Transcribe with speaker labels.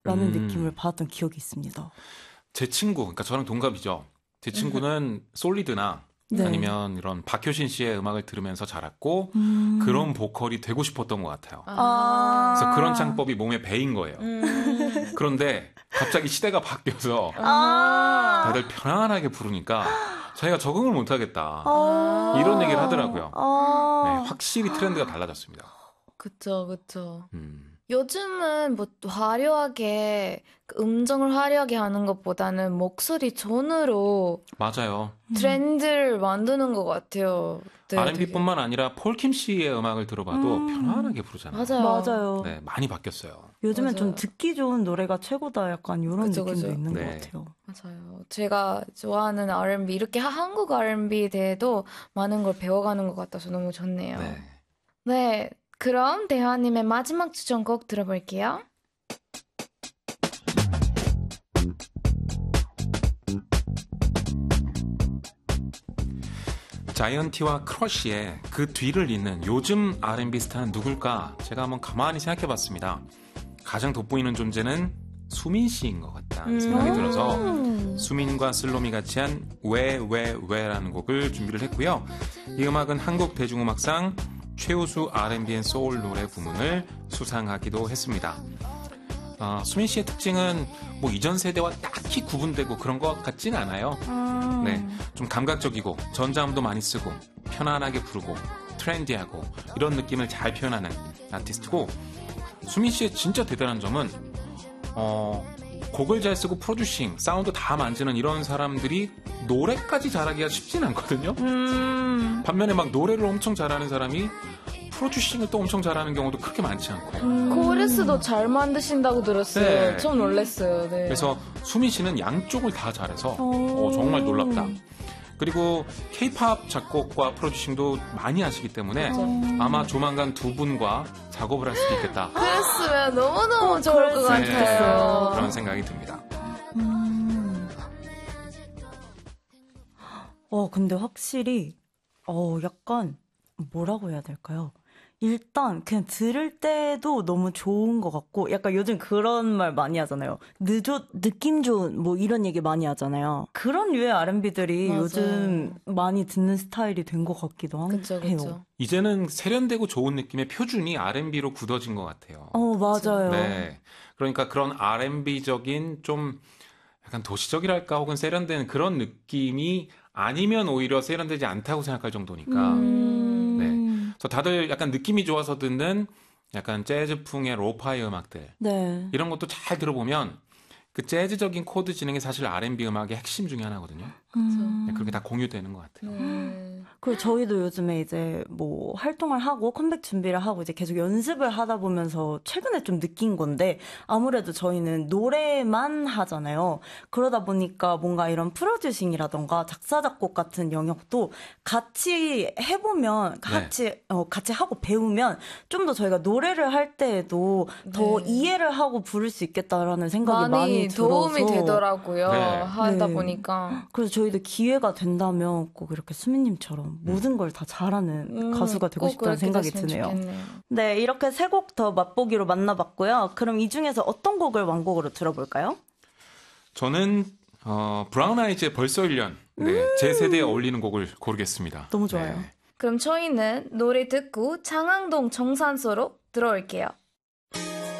Speaker 1: 느낌을 받았던 기억이 있습니다.
Speaker 2: 제 친구, 그러니까 저랑 동갑이죠. 제 친구는 솔리드나
Speaker 1: 네.
Speaker 2: 아니면 이런 박효신 씨의 음악을 들으면서 자랐고 그런 보컬이 되고 싶었던 것 같아요. 그래서 그런 창법이 몸에 배인 거예요. 그런데 갑자기 시대가 바뀌어서 다들 편안하게 부르니까 자기가 적응을 못하겠다. 이런 얘기를 하더라고요. 네, 확실히 트렌드가 달라졌습니다.
Speaker 3: 그쵸, 그쵸. 요즘은 뭐 화려하게 음정을 화려하게 하는 것보다는 목소리 톤으로
Speaker 2: 맞아요.
Speaker 3: 트렌드를 만드는 것 같아요. 네,
Speaker 2: R&B뿐만 아니라 폴킴 씨의 음악을 들어봐도 편안하게 부르잖아요.
Speaker 1: 맞아요.
Speaker 2: 네, 많이 바뀌었어요.
Speaker 1: 요즘엔
Speaker 3: 맞아요.
Speaker 1: 좀 듣기 좋은 노래가 최고다 약간 이런
Speaker 3: 그쵸,
Speaker 1: 느낌도
Speaker 3: 그쵸.
Speaker 1: 있는
Speaker 2: 네.
Speaker 1: 것 같아요.
Speaker 3: 맞아요. 제가 좋아하는 R&B 이렇게 한국 R&B에 대해도 많은 걸 배워가는 것 같아서 너무 좋네요.
Speaker 2: 네.
Speaker 3: 네, 그럼 대화님의 마지막 추천곡 들어볼게요.
Speaker 2: 자이언티와 크러쉬의 그 뒤를 잇는 요즘 R&B 스타는 누굴까? 제가 한번 가만히 생각해봤습니다. 가장 돋보이는 존재는 수민 씨인 것 같다는 생각이 들어서 수민과 슬롬이 같이 한 왜라는 곡을 준비를 했고요. 이 음악은 한국 대중음악상 최우수 R&B 앤 소울 노래 부문을 수상하기도 했습니다. 수민 씨의 특징은 뭐 이전 세대와 딱히 구분되고 그런 것 같진 않아요. 네, 좀 감각적이고 전자음도 많이 쓰고 편안하게 부르고 트렌디하고 이런 느낌을 잘 표현하는 아티스트고, 수민 씨의 진짜 대단한 점은 곡을 잘 쓰고 프로듀싱, 사운드 다 만지는 이런 사람들이 노래까지 잘하기가 쉽진 않거든요. 반면에 막 노래를 엄청 잘하는 사람이 프로듀싱을 또 엄청 잘하는 경우도 그렇게 많지 않고.
Speaker 3: 코레스도 잘 만드신다고 들었어요.
Speaker 2: 네.
Speaker 3: 좀 놀랐어요. 네.
Speaker 2: 그래서 수민 씨는 양쪽을 다 잘해서 정말 놀랍다. 그리고 K-팝 작곡과 프로듀싱도 많이 하시기 때문에 아마 조만간 두 분과 작업을 할 수도 있겠다.
Speaker 3: 그랬으면 너무너무 좋을 것
Speaker 2: 네,
Speaker 3: 같아요.
Speaker 2: 그런 생각이 듭니다.
Speaker 1: 근데 확실히 약간 뭐라고 해야 될까요? 일단 그냥 들을 때도 너무 좋은 것 같고, 약간 요즘 그런 말 많이 하잖아요. 느낌 좋은 뭐 이런 얘기 많이 하잖아요. 그런 류의 R&B들이
Speaker 3: 맞아요.
Speaker 1: 요즘 많이 듣는 스타일이 된 것 같기도
Speaker 3: 그쵸,
Speaker 1: 해요.
Speaker 3: 그쵸.
Speaker 2: 이제는 세련되고 좋은 느낌의 표준이 R&B로 굳어진 것 같아요.
Speaker 1: 맞아요.
Speaker 2: 네, 그러니까 그런 R&B적인 좀 약간 도시적이랄까 혹은 세련된 그런 느낌이 아니면 오히려 세련되지 않다고 생각할 정도니까. 네, 저 다들 약간 느낌이 좋아서 듣는 약간 재즈풍의 로파이 음악들,
Speaker 1: 네.
Speaker 2: 이런 것도 잘 들어보면 그 재즈적인 코드 진행이 사실 R&B 음악의 핵심 중에 하나거든요. 네, 그렇게 다 공유되는 것 같아요.
Speaker 1: 그리고 저희도 요즘에 이제 뭐 활동을 하고 컴백 준비를 하고 이제 계속 연습을 하다 보면서 최근에 좀 느낀 건데, 아무래도 저희는 노래만 하잖아요. 그러다 보니까 뭔가 이런 프로듀싱이라던가 작사 작곡 같은 영역도 같이 해보면 같이 하고 배우면 좀 더 저희가 노래를 할 때에도 더 이해를 하고 부를 수 있겠다라는 생각이 많이 들어서
Speaker 3: 도움이 되더라고요.
Speaker 2: 네.
Speaker 3: 하다
Speaker 1: 네.
Speaker 3: 보니까.
Speaker 1: 그래서 저희도 기회가 된다면 꼭 이렇게 수민님처럼 모든 걸 다 잘하는 가수가 되고
Speaker 3: 꼭
Speaker 1: 싶다는
Speaker 3: 그렇게
Speaker 1: 생각이
Speaker 3: 됐으면
Speaker 1: 드네요.
Speaker 3: 좋겠네요.
Speaker 1: 네, 이렇게 세 곡 더 맛보기로 만나봤고요. 그럼 이 중에서 어떤 곡을 완곡으로 들어볼까요?
Speaker 2: 저는 브라운 아이즈의 벌써 1년, 네, 제 세대에 어울리는 곡을 고르겠습니다.
Speaker 1: 너무 좋아요.
Speaker 2: 네.
Speaker 3: 그럼 저희는 노래 듣고 장항동 정산소로 들어올게요.